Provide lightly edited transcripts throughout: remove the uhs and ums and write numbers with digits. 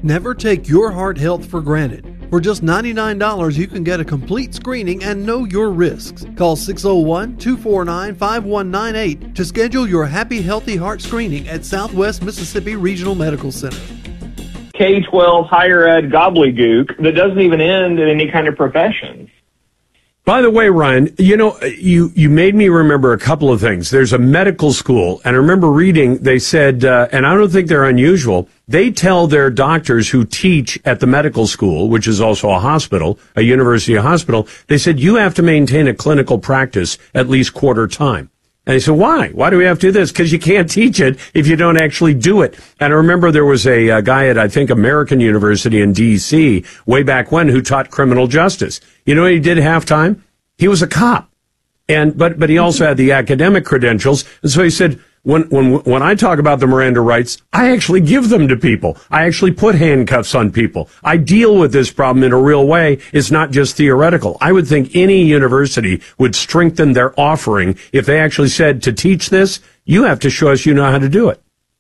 Never take your heart health for granted. For just $99, you can get a complete screening and know your risks. Call 601-249-5198 to schedule your Happy Healthy Heart screening at Southwest Mississippi Regional Medical Center. K-12 higher ed gobbledygook that doesn't even end in any kind of profession. By the way, Ryan, you made me remember a couple of things. There's a medical school, and I remember reading, they said, and I don't think they're unusual, they tell their doctors who teach at the medical school, which is also a hospital, a university hospital, they said, you have to maintain a clinical practice at least quarter time. And they said, why? Why do we have to do this? Because you can't teach it if you don't actually do it. And I remember there was a guy at, I think, American University in D.C. way back when who taught criminal justice. You know what he did half-time? He was a cop. But he also had the academic credentials. And so he said, when I talk about the Miranda rights, I actually give them to people. I actually put handcuffs on people. I deal with this problem in a real way. It's not just theoretical. I would think any university would strengthen their offering if they actually said, to teach this, you have to show us you know how to do it.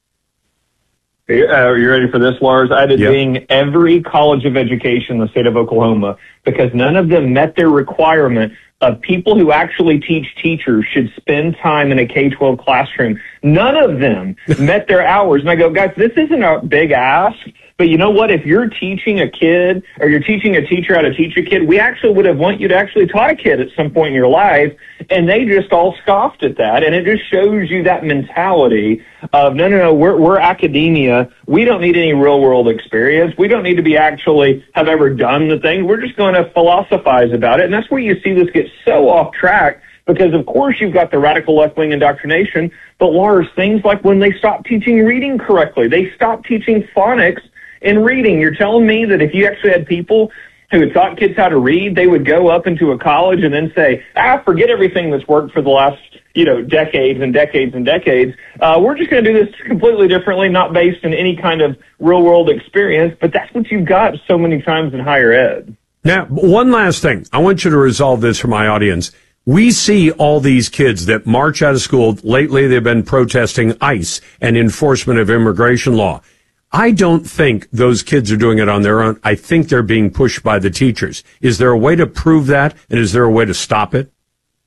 Are you ready for this, Lars? I did ding every college of education in the state of Oklahoma because none of them met their requirement of people who actually teach teachers should spend time in a K-12 classroom. None of them met their hours. And I go, guys, this isn't a big ask, but you know what? If you're teaching a kid or you're teaching a teacher how to teach a kid, we actually would have want you to actually taught a kid at some point in your life. And they just all scoffed at that. And it just shows you that mentality of, no, we're academia. We don't need any real world experience. We don't need to be actually have ever done the thing. We're just going to philosophize about it. And that's where you see this get so off track because, of course, you've got the radical left-wing indoctrination. But, Lars, things like when they stopped teaching reading correctly, they stopped teaching phonics in reading. You're telling me that if you actually had people who had taught kids how to read, they would go up into a college and then say, forget everything that's worked for the last, decades and decades and decades. We're just going to do this completely differently, not based in any kind of real world experience. But that's what you've got so many times in higher ed. Now, one last thing. I want you to resolve this for my audience. We see all these kids that march out of school. Lately, they've been protesting ICE and enforcement of immigration law. I don't think those kids are doing it on their own. I think they're being pushed by the teachers. Is there a way to prove that, and is there a way to stop it?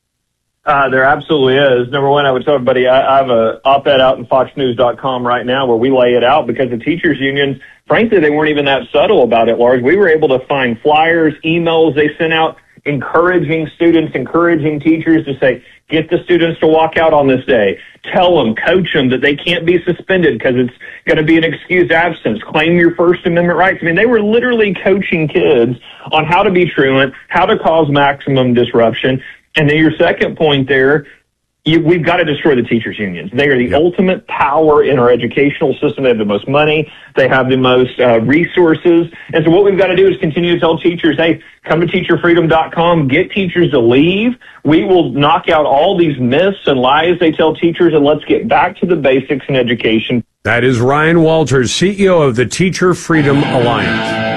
There absolutely is. Number one, I would tell everybody I have an op-ed out in foxnews.com right now where we lay it out because the teachers' unions, frankly, they weren't even that subtle about it, Lars. We were able to find flyers, emails they sent out, encouraging students, encouraging teachers to say, get the students to walk out on this day. Tell them, coach them that they can't be suspended because it's going to be an excused absence. Claim your First Amendment rights. I mean, they were literally coaching kids on how to be truant, how to cause maximum disruption. And then your second point there, we've got to destroy the teachers' unions. They are the ultimate power in our educational system. They have the most money. They have the most resources. And so what we've got to do is continue to tell teachers, hey, come to teacherfreedom.com, get teachers to leave. We will knock out all these myths and lies they tell teachers, and let's get back to the basics in education. That is Ryan Walters, CEO of the Teacher Freedom Alliance.